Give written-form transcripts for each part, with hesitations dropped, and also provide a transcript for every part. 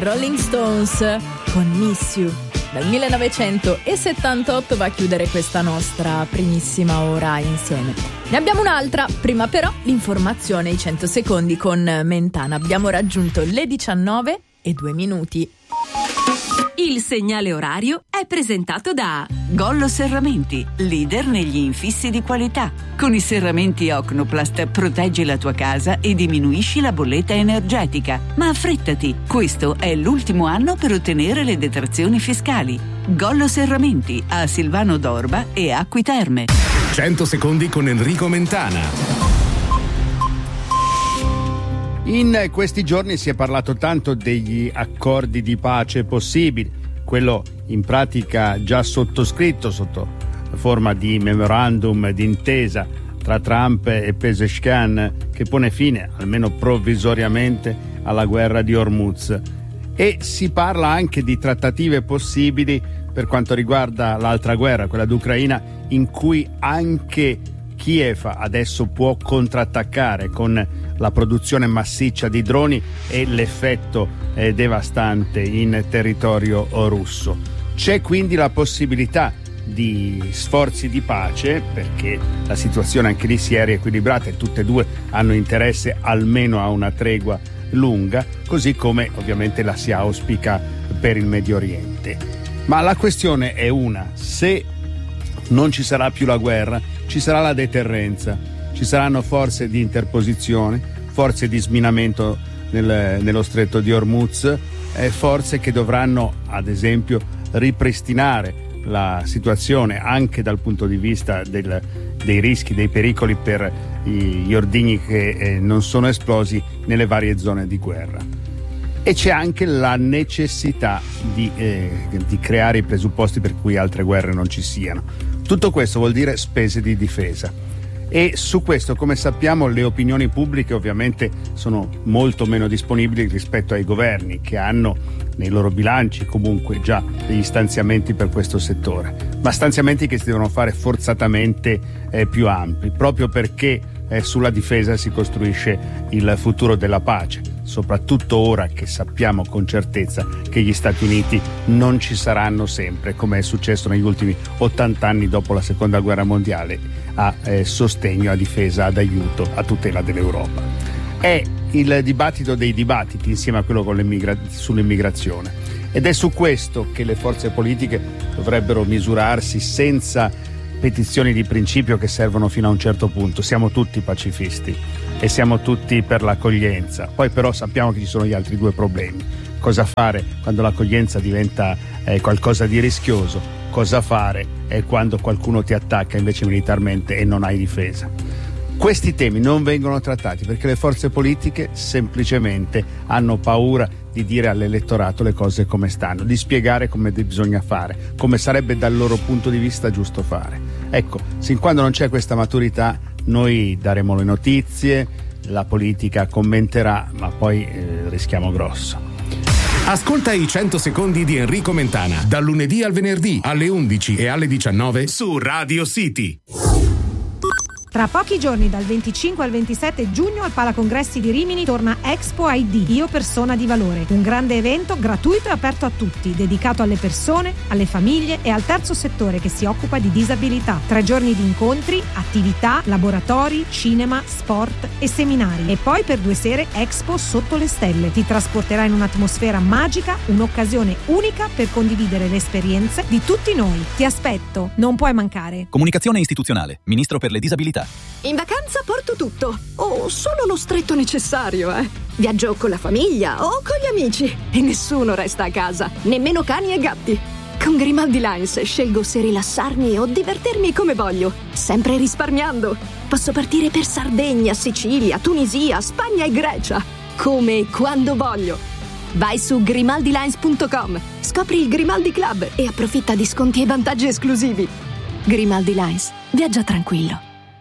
Rolling Stones con Miss You. Dal 1978 va a chiudere questa nostra primissima ora insieme. Ne abbiamo un'altra, prima però l'informazione, i 100 secondi con Mentana. Abbiamo raggiunto le 19:02. Il segnale orario è presentato da Gollo Serramenti, leader negli infissi di qualità. Con i serramenti Ocnoplast proteggi la tua casa e diminuisci la bolletta energetica. Ma affrettati, questo è l'ultimo anno per ottenere le detrazioni fiscali. Gollo Serramenti a Silvano d'Orba e Acqui Terme. 100 secondi con Enrico Mentana. In questi giorni si è parlato tanto degli accordi di pace possibili, quello in pratica già sottoscritto sotto forma di memorandum d'intesa tra Trump e Pezeshkian, che pone fine, almeno provvisoriamente, alla guerra di Hormuz. E si parla anche di trattative possibili per quanto riguarda l'altra guerra, quella d'Ucraina, in cui anche Kiev adesso può contrattaccare con la produzione massiccia di droni e l'effetto devastante in territorio russo. C'è quindi la possibilità di sforzi di pace, perché la situazione anche lì si è riequilibrata e tutte e due hanno interesse almeno a una tregua lunga, così come ovviamente la si auspica per il Medio Oriente. Ma la questione è una: se non ci sarà più la guerra, ci sarà la deterrenza, ci saranno forze di interposizione, forze di sminamento nello stretto di Hormuz, forze che dovranno ad esempio ripristinare la situazione anche dal punto di vista dei rischi, dei pericoli per gli ordigni che non sono esplosi nelle varie zone di guerra. E c'è anche la necessità di creare i presupposti per cui altre guerre non ci siano. Tutto questo vuol dire spese di difesa. E su questo, come sappiamo, le opinioni pubbliche ovviamente sono molto meno disponibili rispetto ai governi, che hanno nei loro bilanci comunque già degli stanziamenti per questo settore, ma stanziamenti che si devono fare forzatamente più ampi, proprio perché sulla difesa si costruisce il futuro della pace, soprattutto ora che sappiamo con certezza che gli Stati Uniti non ci saranno sempre, come è successo negli ultimi 80 anni dopo la Seconda Guerra Mondiale, a sostegno, a difesa, ad aiuto, a tutela dell'Europa. È il dibattito dei dibattiti insieme a quello sull'immigrazione, ed è su questo che le forze politiche dovrebbero misurarsi, senza petizioni di principio che servono fino a un certo punto. Siamo tutti pacifisti e siamo tutti per l'accoglienza, poi però sappiamo che ci sono gli altri due problemi: cosa fare quando l'accoglienza diventa qualcosa di rischioso, cosa fare quando qualcuno ti attacca invece militarmente e non hai difesa. Questi temi non vengono trattati perché le forze politiche semplicemente hanno paura di dire all'elettorato le cose come stanno, di spiegare come bisogna fare, come sarebbe dal loro punto di vista giusto fare. Ecco, sin quando non c'è questa maturità, noi daremo le notizie, la politica commenterà, ma poi rischiamo grosso. Ascolta i 100 secondi di Enrico Mentana, dal lunedì al venerdì alle 11 e alle 19 su Radio City. Tra pochi giorni, dal 25 al 27 giugno, al Palacongressi di Rimini torna Expo ID, Io Persona di Valore, un grande evento gratuito e aperto a tutti, dedicato alle persone, alle famiglie e al terzo settore che si occupa di disabilità. 3 giorni di incontri, attività, laboratori, cinema, sport e seminari. E poi per 2 sere Expo sotto le stelle. Ti trasporterà in un'atmosfera magica, un'occasione unica per condividere le esperienze di tutti noi. Ti aspetto, non puoi mancare. Comunicazione istituzionale, Ministro per le disabilità. In vacanza porto tutto, o solo lo stretto necessario, Viaggio con la famiglia o con gli amici e nessuno resta a casa, nemmeno cani e gatti. Con Grimaldi Lines scelgo se rilassarmi o divertirmi come voglio, sempre risparmiando. Posso partire per Sardegna, Sicilia, Tunisia, Spagna e Grecia, come e quando voglio. Vai su grimaldilines.com, scopri il Grimaldi Club e approfitta di sconti e vantaggi esclusivi. Grimaldi Lines, viaggia tranquillo.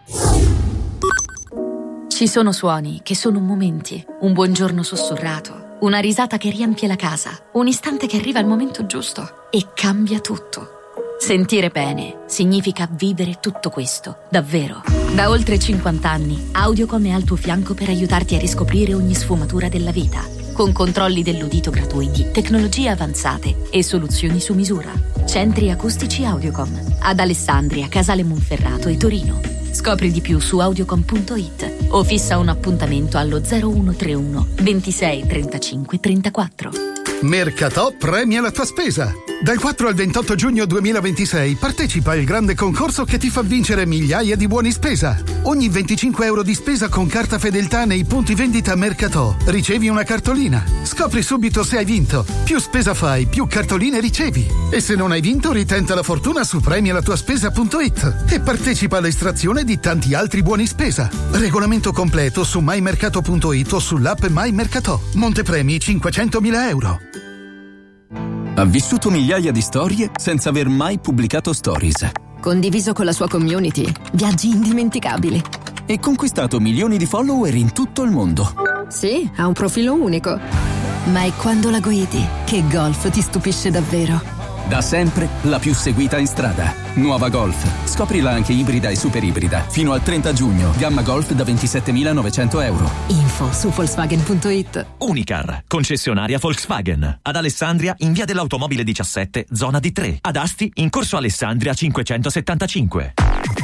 Ci sono suoni che sono momenti, un buongiorno sussurrato, una risata che riempie la casa, un istante che arriva al momento giusto e cambia tutto. Sentire bene significa vivere tutto questo, davvero. Da oltre 50 anni, Audiocom è al tuo fianco per aiutarti a riscoprire ogni sfumatura della vita. con controlli dell'udito gratuiti, tecnologie avanzate e soluzioni su misura. Centri acustici Audiocom ad Alessandria, Casale Monferrato e Torino. Scopri di più su audiocom.it o fissa un appuntamento allo 0131 26 35 34. Mercatò premia la tua spesa. Dal 4 al 28 giugno 2026 partecipa al grande concorso che ti fa vincere migliaia di buoni spesa. Ogni 25 euro di spesa con carta fedeltà nei punti vendita Mercatò ricevi una cartolina. Scopri subito se hai vinto. Più spesa fai, più cartoline ricevi. E se non hai vinto, ritenta la fortuna su premialatuaspesa.it e partecipa all'estrazione di tanti altri buoni spesa. Regolamento completo su mymercato.it o sull'app MyMercatò. Montepremi 500.000 euro. Ha vissuto migliaia di storie senza aver mai pubblicato stories. Condiviso con la sua community, viaggi indimenticabili. E conquistato milioni di follower in tutto il mondo. Sì, ha un profilo unico. Ma è quando la guidi che Golf ti stupisce davvero. Da sempre la più seguita in strada. Nuova Golf. Scoprila anche ibrida e super ibrida. Fino al 30 giugno. Gamma Golf da 27.900 euro. Info su Volkswagen.it. Unicar, concessionaria Volkswagen. Ad Alessandria in via dell'Automobile 17, zona D3. Ad Asti in corso Alessandria 575.